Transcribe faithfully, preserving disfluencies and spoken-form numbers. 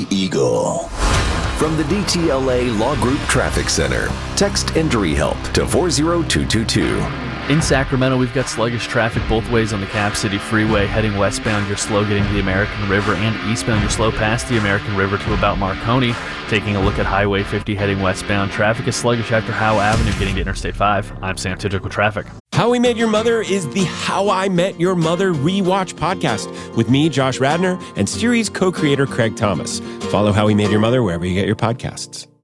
The Eagle. From the D T L A Law Group Traffic Center, text Injury Help to four zero two two two. In Sacramento, we've got sluggish traffic both ways on the Cap City Freeway. Heading westbound, you're slow getting to the American River, and eastbound, you're slow past the American River to about Marconi. Taking a look at Highway fifty heading westbound, traffic is sluggish after Howe Avenue getting to Interstate five. I'm Sam Tidrick with traffic. How I Met Your Mother is the How I Met Your Mother rewatch podcast with me, Josh Radnor, and series co-creator Craig Thomas. Follow How We Made Your Mother wherever you get your podcasts.